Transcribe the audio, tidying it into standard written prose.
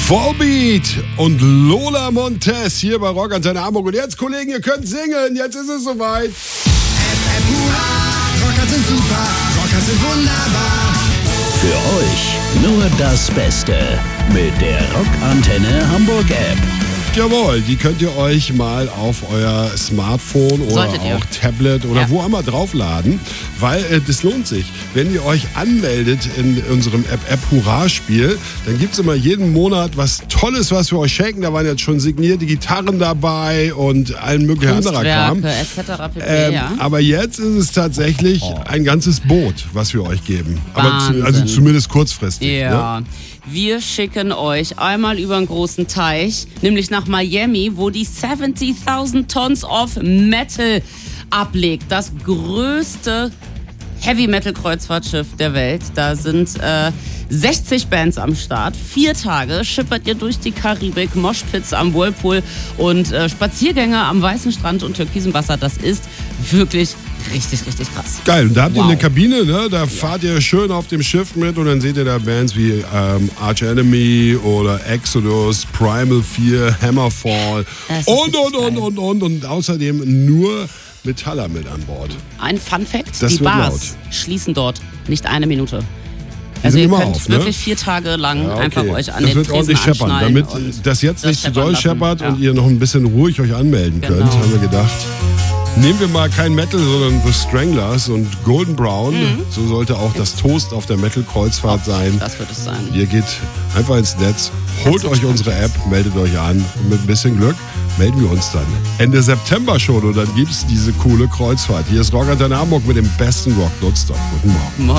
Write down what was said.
Volbeat und Lola Montez hier bei Rock Antenne Hamburg. Und jetzt, Kollegen, ihr könnt singen. Jetzt ist es soweit. Rocker sind super, Rocker sind wunderbar. Für euch nur das Beste mit der Rock Antenne Hamburg App. Jawohl, die könnt ihr euch mal auf euer Smartphone oder auch Tablet oder wo immer draufladen, weil das lohnt sich. Wenn ihr euch anmeldet in unserem App Hurra-Spiel, dann gibt es immer jeden Monat was Tolles, was wir euch schenken. Da waren jetzt schon signierte Gitarren dabei und allen möglichen anderer Kram. etc. pp, Aber jetzt ist es tatsächlich ein ganzes Boot, was wir euch geben. Wahnsinn. Also zumindest kurzfristig. Ja. Ne? Wir schicken euch einmal über einen großen Teich, nämlich nach Miami, wo die 70.000 Tons of Metal ablegt. Das größte Heavy-Metal-Kreuzfahrtschiff der Welt. Da sind 60 Bands am Start. 4 Tage schippert ihr durch die Karibik, Moshpits am Whirlpool und Spaziergänge am weißen Strand und türkisem Wasser. Das ist wirklich richtig, richtig krass. Geil, und da habt ihr eine Kabine, ne? Da fahrt ihr schön auf dem Schiff mit und dann seht ihr da Bands wie Arch Enemy oder Exodus, Primal Fear, Hammerfall und außerdem nur Metaller mit an Bord. Ein Fun-Fact, Das die wird Bars schließen dort nicht eine Minute. Die Also sind ihr immer könnt auf, wirklich 4 Tage lang einfach euch an das den wird Tresen ordentlich scheppern, anschnallen. damit und das jetzt nicht zu doll lassen. scheppert und ihr noch ein bisschen ruhig euch anmelden könnt, Genau. haben wir gedacht. Nehmen wir mal kein Metal, sondern The Stranglers und Golden Brown. So sollte auch das Toast auf der Metal-Kreuzfahrt sein. Das wird es sein. Ihr geht einfach ins Netz, holt euch unsere App, meldet euch an und mit ein bisschen Glück melden wir uns dann Ende September schon und dann gibt's diese coole Kreuzfahrt. Hier ist Rock Antenne Hamburg mit dem besten Rock nonstop. Guten Morgen.